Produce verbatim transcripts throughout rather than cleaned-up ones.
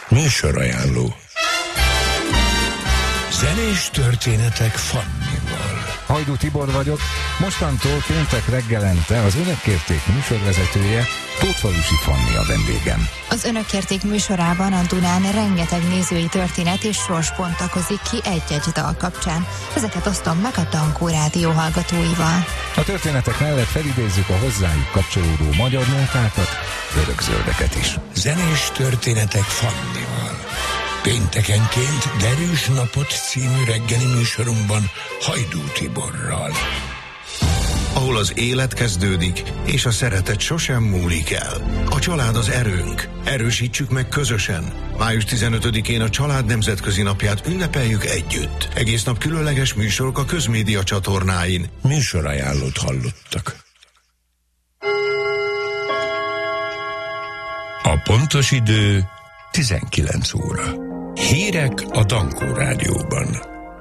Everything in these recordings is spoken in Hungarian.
Műsorajánló. Zenés történetek Fannival. Hajdú Tibor vagyok, mostantól péntek reggelente az Önök kérték műsorvezetője, Tótfalusi Fanni a vendégem. Az Önök kérték műsorában a Dunán rengeteg nézői történet és sors bontakozik ki egy-egy dal kapcsán. Ezeket osztom meg a Dankó Rádió hallgatóival. A történetek mellett felidézzük a hozzájuk kapcsolódó magyar nótákat, örökzöldeket is. Zenés történetek Fannival. Péntekenként Derűs napot című reggeli műsorunkban Hajdú Tiborral. Ahol az élet kezdődik, és a szeretet sosem múlik el. A család az erőnk. Erősítsük meg közösen. május tizenötödikén a Család Nemzetközi Napját ünnepeljük együtt. Egész nap különleges műsorok a közmédia csatornáin. Műsorajánlót hallottak. A pontos idő tizenkilenc óra. Hírek a Dankó Rádióban.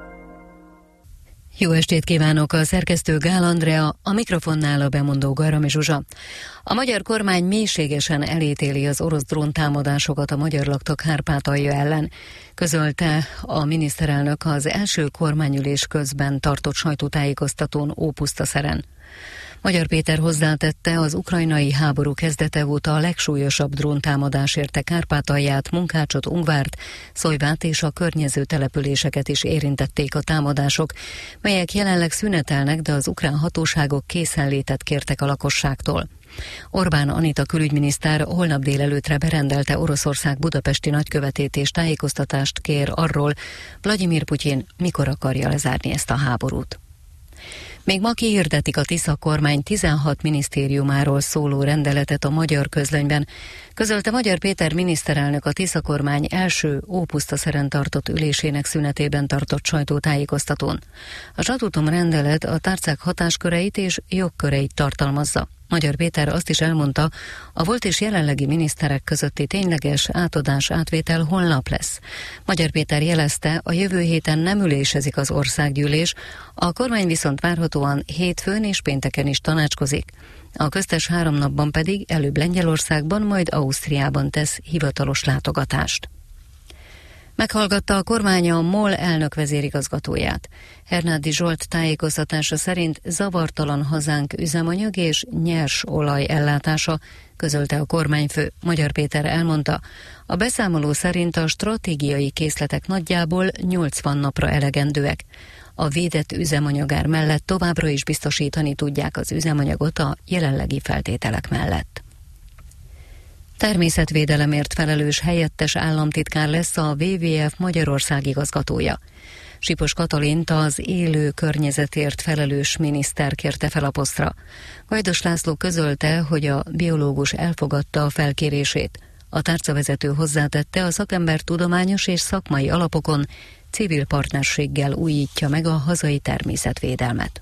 Jó estét kívánok, a szerkesztő Gál Andrea, a mikrofonnál a bemondó Garami Zsuzsa. A magyar kormány mélységesen elítéli az orosz dróntámadásokat a magyar lakta Kárpátalja ellen, közölte a miniszterelnök az első kormányülés közben tartott sajtótájékoztatón Ópusztaszeren. Magyar Péter hozzátette, az ukrajnai háború kezdete óta a legsúlyosabb dróntámadás érte Kárpátalját, Munkácsot, Ungvárt, Szojvát és a környező településeket is érintették a támadások, melyek jelenleg szünetelnek, de az ukrán hatóságok készenlétet kértek a lakosságtól. Orbán Anita külügyminiszter holnap délelőttre berendelte Oroszország budapesti nagykövetét és tájékoztatást kér arról, Vladimir Putyin mikor akarja lezárni ezt a háborút. Még ma kihirdetik a Tisza kormány tizenhat minisztériumáról szóló rendeletet a Magyar Közlönyben, közölte Magyar Péter miniszterelnök a Tisza kormány első Ópusztaszeren tartott ülésének szünetében tartott sajtótájékoztatón. A statutum rendelet a tárcák hatásköreit és jogköreit tartalmazza. Magyar Péter azt is elmondta, a volt és jelenlegi miniszterek közötti tényleges átadás-átvétel holnap lesz. Magyar Péter jelezte, a jövő héten nem ülésezik az országgyűlés, a kormány viszont várhatóan hétfőn és pénteken is tanácskozik. A köztes három napban pedig előbb Lengyelországban, majd Ausztriában tesz hivatalos látogatást. Meghallgatta a kormánya a MOL elnök vezérigazgatóját. Hernádi Zsolt tájékoztatása szerint zavartalan hazánk üzemanyag és nyers olaj ellátása, közölte a kormányfő. Magyar Péter elmondta, a beszámoló szerint a stratégiai készletek nagyjából nyolcvan napra elegendőek. A védett üzemanyagár mellett továbbra is biztosítani tudják az üzemanyagot a jelenlegi feltételek mellett. Természetvédelemért felelős helyettes államtitkár lesz a dupla vé vé ef Magyarország igazgatója. Sipos Katalint az élő környezetért felelős miniszter kérte fel a posztra. Vajdos László közölte, hogy a biológus elfogadta a felkérését. A tárcavezető hozzátette, a szakember tudományos és szakmai alapokon civil partnerséggel újítja meg a hazai természetvédelmet.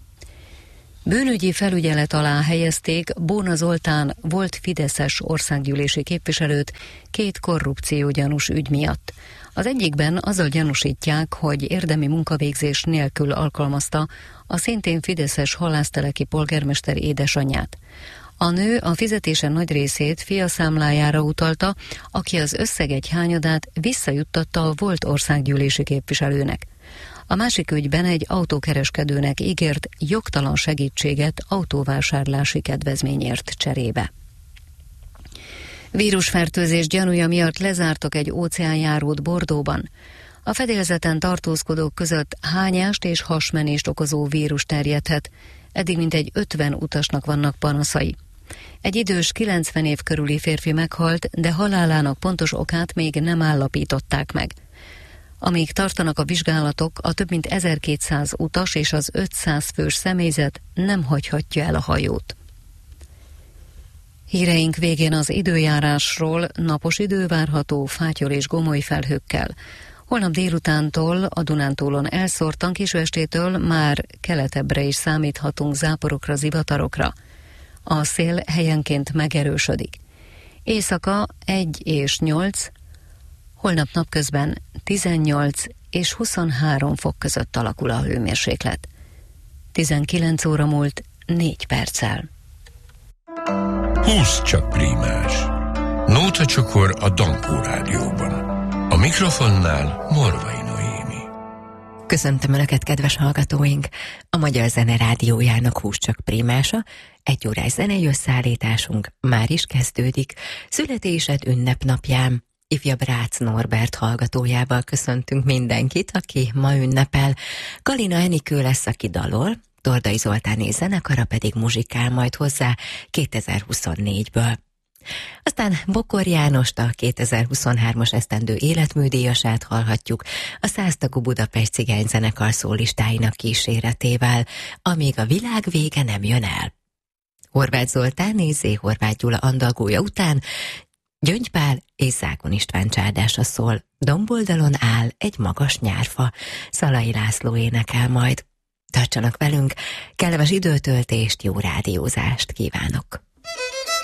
Bűnügyi felügyelet alá helyezték Bóna Zoltán volt fideszes országgyűlési képviselőt két korrupciógyanús ügy miatt. Az egyikben azzal gyanúsítják, hogy érdemi munkavégzés nélkül alkalmazta a szintén fideszes halászteleki polgármester édesanyját. A nő a fizetése nagy részét fia számlájára utalta, aki az összeg egy hányadát visszajuttatta a volt országgyűlési képviselőnek. A másik ügyben egy autókereskedőnek ígért jogtalan segítséget autóvásárlási kedvezményért cserébe. Vírusfertőzés gyanúja miatt lezártak egy óceánjárót Bordeauxban. A fedélzeten tartózkodók között hányást és hasmenést okozó vírus terjedhet, eddig mintegy ötven utasnak vannak panaszai. Egy idős kilencven év körüli férfi meghalt, de halálának pontos okát még nem állapították meg. Amíg tartanak a vizsgálatok, a több mint ezerkétszáz utas és az ötszáz fős személyzet nem hagyhatja el a hajót. Híreink végén az időjárásról, napos idő várható fátyol és gomoly felhőkkel. Holnap délutántól a Dunántúlon elszórtan, későestétől már keletebbre is számíthatunk záporokra, zivatarokra. A szél helyenként megerősödik. Éjszaka egy és nyolc, holnap napközben tizennyolc és huszonhárom fok között alakul a hőmérséklet. tizenkilenc óra múlt négy perccel. Húsz csak prímás. Nóta Csokor a Dankó Rádióban. A mikrofonnál Morvai Noémi. Köszöntöm Önöket, kedves hallgatóink! A Magyar Zene Rádiójának húscsak prímása, egy órás zenei összeállításunk már is kezdődik. Születésed ünnepnapján ifjabb Rácz Norbert hallgatójával köszöntünk mindenkit, aki ma ünnepel. Galina Enikő lesz, aki dalol, Tordai Zoltáné zenekara pedig muzsikál majd hozzá kétezer-huszonnégyből. Aztán Bokor Jánost, a kétezer-huszonhármas esztendő életműdíjasát hallhatjuk a száztagú Budapest cigányzenekar szólistáinak kíséretével, amíg a világ vége nem jön el. Horváth Zoltán és Zé Horváth Gyula andalgója után Gyöngy Pál és Zákon István csádása szól, domboldalon áll egy magas nyárfa, Szalai László énekel majd. Tartsanak velünk, kellemes időtöltést, jó rádiózást kívánok!